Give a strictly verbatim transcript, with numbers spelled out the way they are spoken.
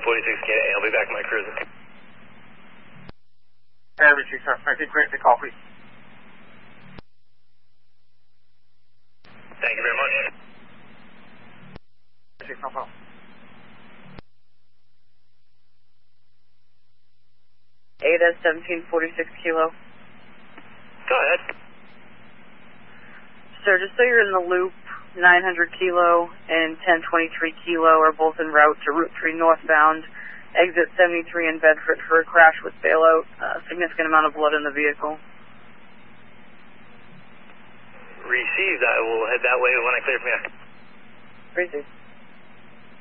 forty-six K, I'll be back in my cruiser. Average, sir. I think great to call, please. Thank you very much. Six, no problem. Ada seventeen forty-six kilo. Go ahead. Sir, just so you're in the loop, nine hundred kilo and ten twenty-three kilo are both en route to Route three northbound, exit seventy-three in Bedford for a crash with bailout, uh, significant amount of blood in the vehicle. Received. I will head that way when I clear from here. Received.